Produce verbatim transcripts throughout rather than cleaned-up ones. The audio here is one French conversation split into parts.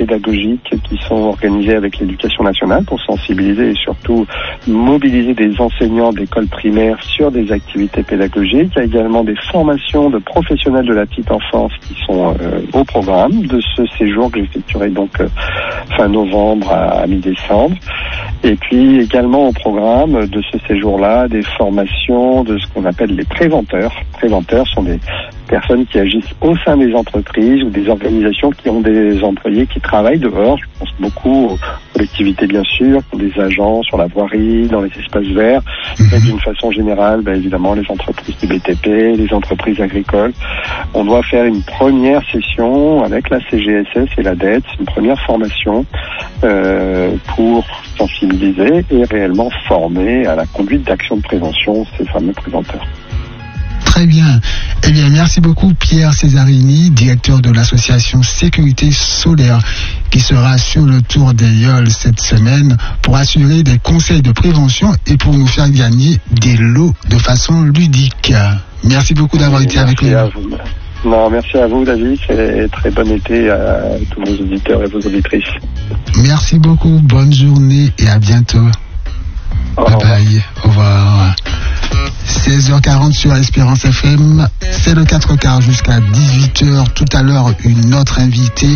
pédagogiques qui sont organisés avec l'éducation nationale pour sensibiliser et surtout mobiliser des enseignants d'école primaire sur des activités pédagogiques. Il y a également des formations de professionnels de la petite enfance qui sont euh, au programme de ce séjour que j'effectuerai donc euh, fin novembre à, à mi-décembre. Et puis également au programme de ce séjour-là, des formations de ce qu'on appelle les préventeurs. Préventeurs sont des personnes qui agissent au sein des entreprises ou des organisations qui ont des employés qui travaillent dehors. Je pense beaucoup aux collectivités, bien sûr, qui ont des agents sur la voirie, dans les espaces verts. Mais d'une façon générale, ben, évidemment, les entreprises du B T P, les entreprises agricoles. On doit faire une première session avec la C G S S et la D E T S, une première formation euh, pour sensibiliser et réellement former à la conduite d'actions de prévention ces fameux préventeurs. Très bien. Eh bien, merci beaucoup Pierre Cesarini, directeur de l'association Sécurité Solaire, qui sera sur le tour des Yoles cette semaine pour assurer des conseils de prévention et pour nous faire gagner des lots de façon ludique. Merci beaucoup d'avoir oui, été avec nous. Non, merci à vous David, et très bon été à tous vos auditeurs et vos auditrices. Merci beaucoup, bonne journée et à bientôt. Au bye revoir. bye, au revoir. seize heures quarante sur Espérance F M, c'est le quatre quarts jusqu'à dix-huit heures. Tout à l'heure, une autre invitée,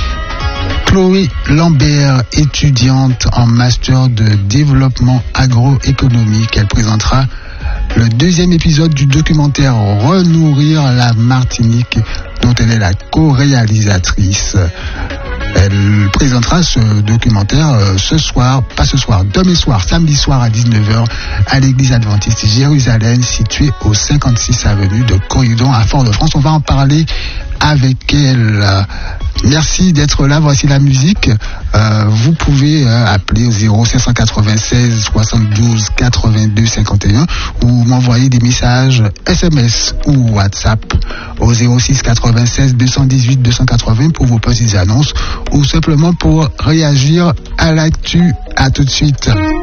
Chloé Lambert, étudiante en master de développement agroéconomique. Elle présentera le deuxième épisode du documentaire Renourrir la Martinique, dont elle est la co-réalisatrice. Elle présentera ce documentaire euh, ce soir, pas ce soir, demain soir, samedi soir à dix-neuf heures à l'église adventiste Jérusalem, située au cinquante-six avenue de Corridon à Fort-de-France. On va en parler avec elle. Merci d'être là. Voici la musique. Euh, vous pouvez euh, appeler au zéro cinq cent quatre-vingt-seize soixante-douze quatre-vingt-deux cinquante et un ou m'envoyer des messages S M S ou WhatsApp au zéro six quatre-vingt-seize deux cent dix-huit deux cent quatre-vingts pour vos petites annonces ou simplement pour réagir à l'actu. À tout de suite.